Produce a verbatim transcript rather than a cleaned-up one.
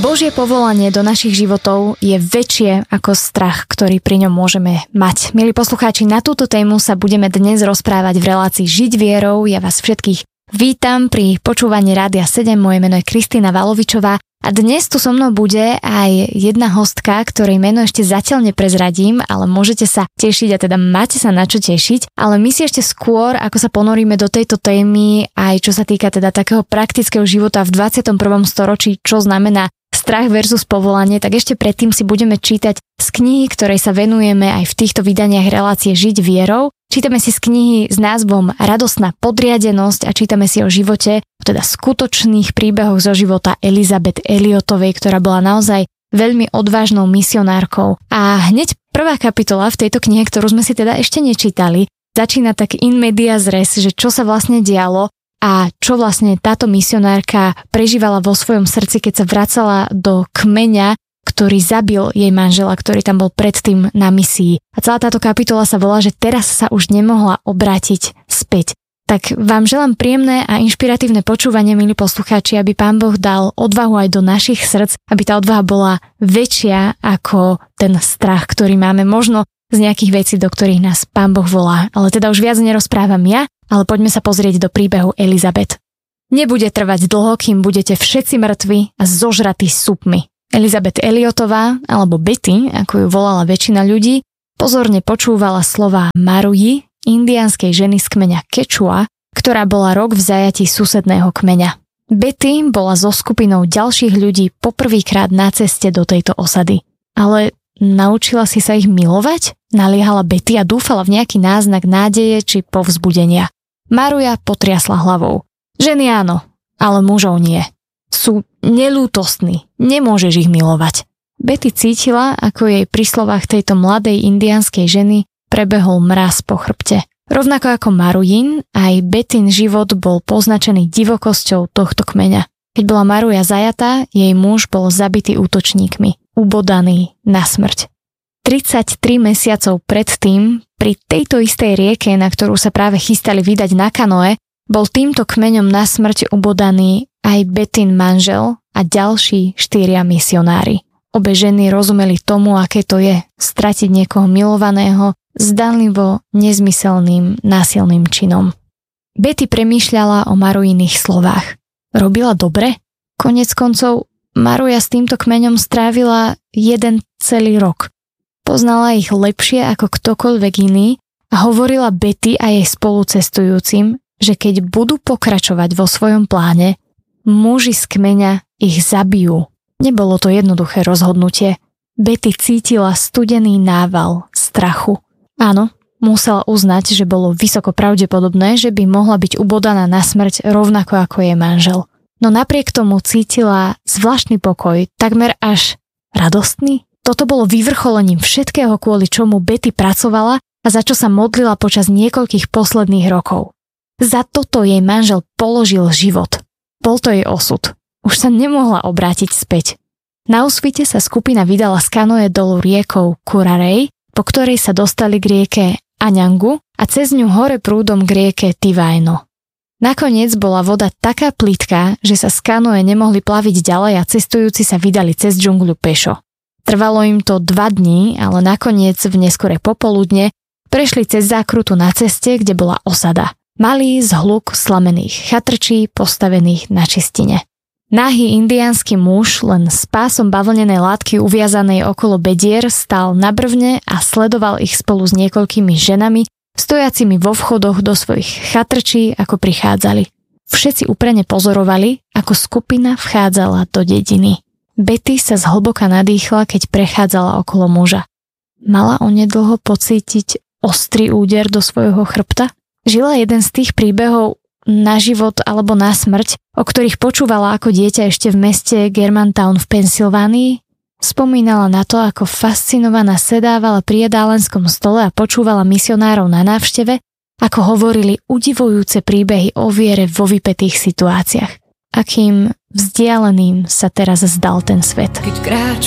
Božie povolanie do našich životov je väčšie ako strach, ktorý pri ňom môžeme mať. Milí poslucháči, na túto tému sa budeme dnes rozprávať v relácii Žiť vierou. Ja vás všetkých vítam pri počúvaní Rádia sedem. Moje meno je Kristína Valovičová a dnes tu so mnou bude aj jedna hostka, ktorej meno ešte zatiaľ neprezradím, ale môžete sa tešiť a teda máte sa na čo tešiť. Ale my si ešte skôr, ako sa ponoríme do tejto témy, aj čo sa týka teda takého praktického života v dvadsiatom prvom storočí, čo znamená strach versus povolanie, tak ešte predtým si budeme čítať z knihy, ktorej sa venujeme aj v týchto vydaniach relácie Žiť vierou. Čítame si z knihy s názvom Radostná podriadenosť a čítame si o živote, teda skutočných príbehoch zo života Elizabeth Elliottovej, ktorá bola naozaj veľmi odvážnou misionárkou. A hneď prvá kapitola v tejto knihe, ktorú sme si teda ešte nečítali, začína tak in medias res, že čo sa vlastne dialo a čo vlastne táto misionárka prežívala vo svojom srdci, keď sa vracala do kmeňa, ktorý zabil jej manžela, ktorý tam bol predtým na misii. A celá táto kapitola sa volá, že teraz sa už nemohla obrátiť späť. Tak vám želám príjemné a inšpiratívne počúvanie, milí poslucháči, aby Pán Boh dal odvahu aj do našich srdc, aby tá odvaha bola väčšia ako ten strach, ktorý máme možno z nejakých vecí, do ktorých nás Pán Boh volá. Ale teda už viac nerozprávam ja, ale poďme sa pozrieť do príbehu Elizabeth. Nebude trvať dlho, kým budete všetci mŕtvi a zožratí supmi. Elizabeth Elliottová, alebo Betty, ako ju volala väčšina ľudí, pozorne počúvala slová Maruji, indiánskej ženy z kmeňa Kečua, ktorá bola rok v zajatí susedného kmeňa. Betty bola so skupinou ďalších ľudí poprvýkrát na ceste do tejto osady. Ale naučila si sa ich milovať? Naliehala Betty a dúfala v nejaký náznak nádeje či povzbudenia. Maruja potriasla hlavou. Ženy áno, ale mužov nie. Sú neľútostní, nemôžeš ich milovať. Betty cítila, ako jej pri slovách tejto mladej indiánskej ženy prebehol mraz po chrbte. Rovnako ako Marujin, aj Bettyn život bol poznačený divokosťou tohto kmeňa. Keď bola Maruja zajatá, jej muž bol zabitý útočníkmi, ubodaný na smrť. tridsaťtri mesiacov predtým, pri tejto istej rieke, na ktorú sa práve chystali vydať na kanoe, bol týmto kmeňom na smrť ubodaný aj Bettyn manžel a ďalší štyria misionári. Obe ženy rozumeli tomu, aké to je stratiť niekoho milovaného zdanlivo nezmyselným násilným činom. Betty premýšľala o Marujiných slovách. Robila dobre? Konec koncov Maruja s týmto kmeňom strávila jeden celý rok. Poznala ich lepšie ako ktokoľvek iný a hovorila Betty a jej spolucestujúcim, že keď budú pokračovať vo svojom pláne, muži z kmeňa ich zabijú. Nebolo to jednoduché rozhodnutie. Betty cítila studený nával strachu. Áno, musela uznať, že bolo vysoko pravdepodobné, že by mohla byť ubodaná na smrť rovnako ako jej manžel. No napriek tomu cítila zvláštny pokoj, takmer až radostný. Toto bolo vyvrcholením všetkého, kvôli čomu Betty pracovala a za čo sa modlila počas niekoľkých posledných rokov. Za toto jej manžel položil život. Bol to jej osud. Už sa nemohla obrátiť späť. Na úsvite sa skupina vydala z kanoe dolu riekou Kurarej, po ktorej sa dostali k rieke Anjangu a cez ňu hore prúdom k rieke Tivaino. Nakoniec bola voda taká plitká, že sa z kanoe nemohli plaviť ďalej a cestujúci sa vydali cez džungľu pešo. Trvalo im to dva dní, ale nakoniec v neskore popoludne prešli cez zákrutu na ceste, kde bola osada. Malý zhluk slamených chatrčí postavených na čistine. Nahý indiánsky muž len s pásom bavlnenej látky uviazanej okolo bedier stál na brvne a sledoval ich spolu s niekoľkými ženami, stojacimi vo vchodoch do svojich chatrčí, ako prichádzali. Všetci úprene pozorovali, ako skupina vchádzala do dediny. Betty sa zhlboka nadýchla, keď prechádzala okolo muža. Mala onedlho pocítiť ostrý úder do svojho chrbta? Žila jeden z tých príbehov na život alebo na smrť, o ktorých počúvala ako dieťa ešte v meste Germantown v Pensylvánii? Spomínala na to, ako fascinovaná sedávala pri jedálenskom stole a počúvala misionárov na návšteve, ako hovorili udivujúce príbehy o viere vo vypätých situáciách. Akým vzdialeným sa teraz zdal ten svet. Keď kráčam